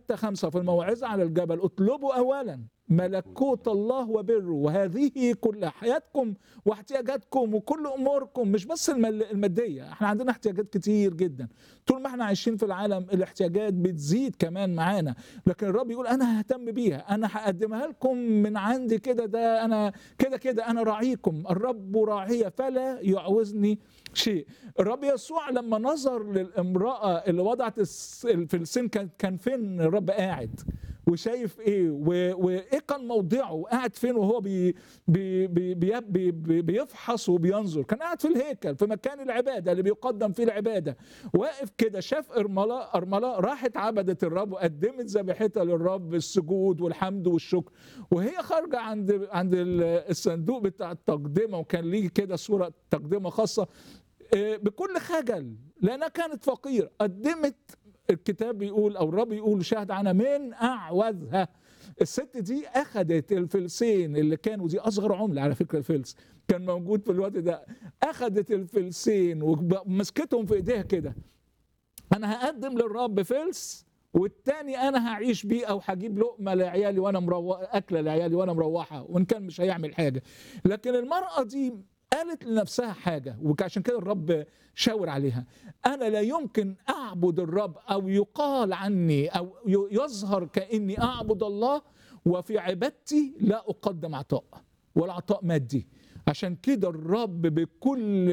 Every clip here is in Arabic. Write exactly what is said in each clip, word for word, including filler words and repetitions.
متى خمسة في الموعظة على الجبل اطلبوا أولا ملكوت الله وبره وهذه كل حياتكم واحتياجاتكم وكل أموركم، مش بس المادية، احنا عندنا احتياجات كتير جدا. طول ما احنا عايشين في العالم الاحتياجات بتزيد كمان معانا، لكن الرب يقول أنا ههتم بيها، أنا هقدمها لكم من عندي كده، ده أنا كده كده أنا راعيكم، الرب راعية فلا يعوزني شيء. الرب يسوع لما نظر للامرأة اللي وضعت الفلسين كان فين الرب قاعد وشايف ايه وايه كان موضعه، قاعد فين وهو بي بي بي بي بي بيفحص وبينظر؟ كان قاعد في الهيكل في مكان العباده اللي بيقدم فيه العباده، واقف كده شاف ارمله ارمله راحت عبدت الرب وقدمت ذبيحتها للرب السجود والحمد والشكر، وهي خارجه عند عند الصندوق بتاع التقدمه، وكان ليه كده صوره تقدمه خاصه بكل خجل لانها كانت فقيره، قدمت. الكتاب بيقول او الرب يقول شاهد عنها من اعوذها. الست دي اخذت الفلسين اللي كانوا، دي اصغر عمله على فكره، الفلس كان موجود في الوقت ده، اخذت الفلسين ومسكتهم في ايديها كده، انا هقدم للرب فلس والتاني انا هعيش بيه او هجيب لقمه لعيالي وانا مروح، اكله لعيالي وانا مروحه، وان كان مش هيعمل حاجه. لكن المراه دي قالت لنفسها حاجة، وعشان كده الرب شاور عليها، أنا لا يمكن أعبد الرب أو يقال عني أو يظهر كأني أعبد الله وفي عبادتي لا أقدم عطاء ولا عطاء مادي. عشان كده الرب بكل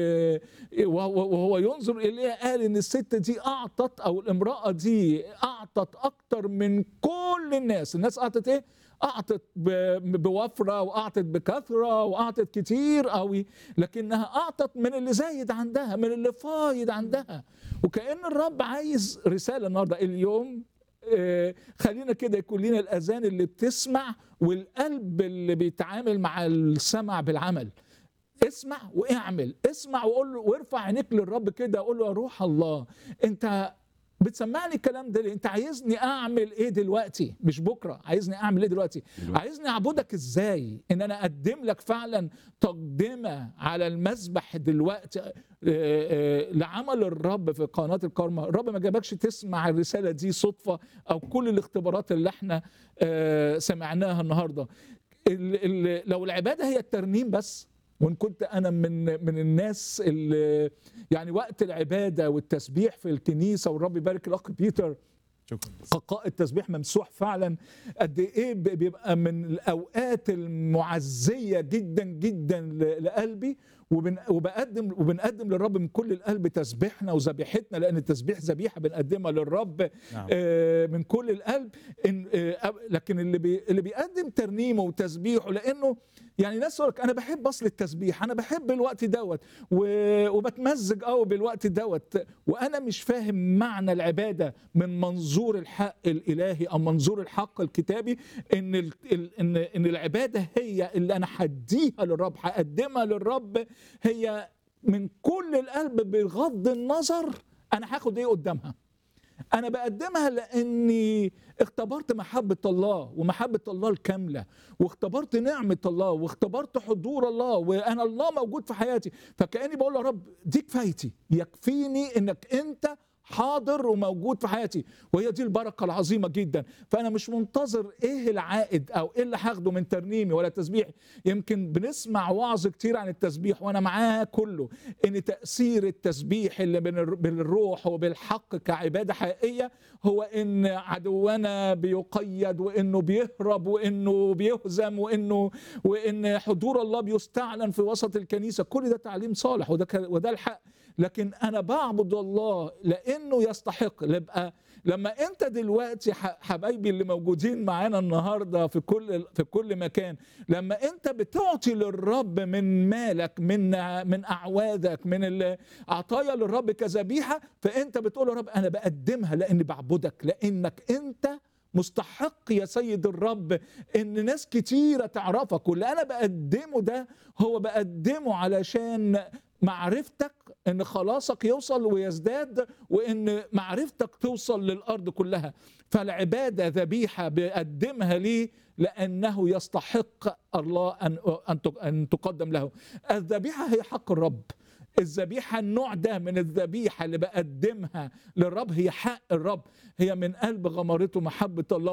وهو ينظر إليها قال إن الست دي أعطت، أو الامرأة دي أعطت أكتر من كل الناس. الناس أعطت إيه؟ أعطت بوفرة وأعطت بكثرة وأعطت كتير قوي، لكنها أعطت من اللي زايد عندها، من اللي فايد عندها. وكأن الرب عايز رسالة النهاردة اليوم، خلينا كده يكون لنا الأذان اللي بتسمع والقلب اللي بيتعامل مع السمع بالعمل. اسمع واعمل، اسمع وقول له وارفع عينيك للرب كده، قول له يا روح الله انت بتسمعني الكلام ده ليه؟ انت عايزني اعمل ايه دلوقتي؟ مش بكره، عايزني اعمل ايه دلوقتي؟ دلوقتي. عايزني اعبدك ازاي؟ ان انا اقدم لك فعلا تقدمه على المذبح دلوقتي لعمل الرب في قناه الكارما. الرب ما جابكش تسمع الرساله دي صدفه او كل الاختبارات اللي احنا سمعناها النهارده. لو العباده هي الترنيم بس، وان كنت انا من من الناس اللي يعني وقت العباده والتسبيح في الكنيسه، والرب يبارك الاخ بيتر قاء التسبيح ممسوح فعلا، قد ايه بيبقى من الاوقات المعزيه جدا جدا لقلبي، وبقدم وبنقدم للرب من كل القلب تسبيحنا وذبيحتنا، لان التسبيح ذبيحه بنقدمها للرب نعم. من كل القلب. لكن اللي بي اللي بيقدم ترنيمه وتسبيحه، لانه يعني ناس يقول لك انا بحب اصل التسبيح، انا بحب الوقت دوت وبتمزج قوي بالوقت دوت، وانا مش فاهم معنى العباده من منظور الحق الالهي او منظور الحق الكتابي، ان ان ان العباده هي اللي انا هديها للرب، هقدمها للرب هي من كل القلب بغض النظر انا هاخد ايه قدامها. أنا بقدمها لأني اختبرت محبة الله ومحبة الله الكاملة، واختبرت نعمة الله، واختبرت حضور الله، وأنا الله موجود في حياتي، فكأني بقول يا رب دي كفايتي، يكفيني إنك أنت حاضر وموجود في حياتي، وهي دي البركة العظيمة جدا. فأنا مش منتظر إيه العائد أو إيه اللي هاخده من ترنيمي ولا تسبيح. يمكن بنسمع وعظ كتير عن التسبيح وأنا معاه كله، إن تأثير التسبيح اللي بالروح وبالحق كعبادة حقيقية هو إن عدونا بيقيد، وإنه بيهرب، وإنه بيهزم، وإنه وإن حضور الله بيستعلن في وسط الكنيسة. كل ده تعليم صالح وده وده الحق، لكن أنا بعبد الله لأنه يستحق. يبقى لما أنت دلوقتي حبايبي اللي موجودين معانا النهاردة في كل في كل مكان، لما أنت بتعطي للرب من مالك، من من أعواذك، من العطايا للرب كذبيحة، فأنت بتقول يا رب أنا بقدمها لأني بعبدك، لأنك أنت مستحق يا سيد الرب ان ناس كتيرة تعرفك. واللي انا بقدمه ده هو بقدمه علشان معرفتك، ان خلاصك يوصل ويزداد، وان معرفتك توصل للارض كلها. فالعبادة ذبيحة بقدمها ليه لانه يستحق الله ان ان تقدم له. الذبيحة هي حق الرب. الذبيحة النوع ده من الذبيحة اللي بقدمها للرب هي حق الرب، هي من قلب غمرته محبة الله